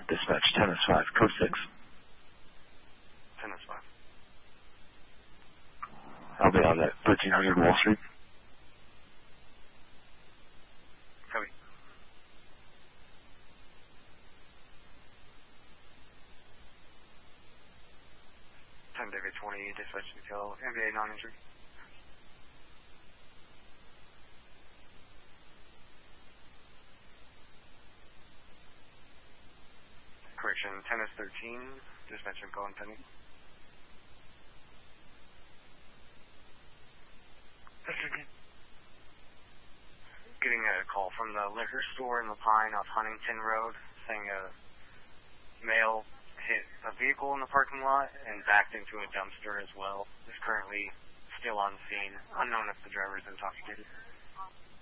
Dispatch 10 is 5, code 6. 10 is 5. I'll be on that 1300 Wall Street. Copy. 10 David 20, dispatch detail, MBA non-injury. Correction, 10 is 13, dispatch info and pending. Getting a call from the liquor store in La Pine off Huntington Road saying a male hit a vehicle in the parking lot and backed into a dumpster as well. Is currently still on scene. Unknown if the driver is intoxicated.